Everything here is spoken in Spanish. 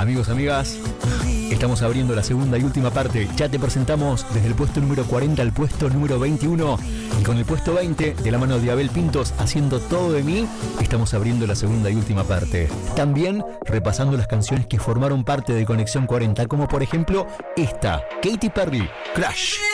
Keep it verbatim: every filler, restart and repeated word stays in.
Amigos, amigas, estamos abriendo la segunda y última parte. Ya te presentamos desde el puesto número cuarenta al puesto número veintiuno. Y con el puesto veinte, de la mano de Abel Pintos, haciendo todo de mí, estamos abriendo la segunda y última parte. También repasando las canciones que formaron parte de Conexión cuarenta, como por ejemplo esta, Katy Perry, Crash.